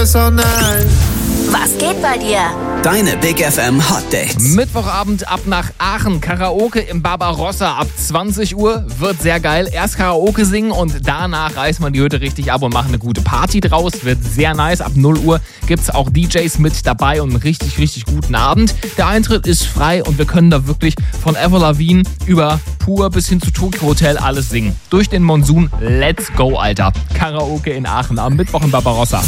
yes or nein. Was geht bei dir? Deine Big FM Hot Dates. Mittwochabend ab nach Aachen. Karaoke im Barbarossa ab 20 Uhr. Wird sehr geil. Erst Karaoke singen und danach reißen wir die Hütte richtig ab und machen eine gute Party draus. Wird sehr nice. Ab 0 Uhr gibt's auch DJs mit dabei und einen richtig, richtig guten Abend. Der Eintritt ist frei und wir können da wirklich von Avril Lavigne über Pur bis hin zu Tokyo Hotel alles singen. Durch den Monsun. Let's go, Alter. Karaoke in Aachen am Mittwoch im Barbarossa.